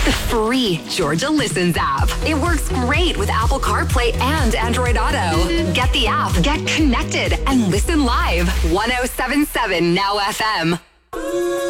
the free Georgia Listens app. It works great with Apple CarPlay and Android Auto. Get the app, get connected, and listen live. 107.7 Now FM.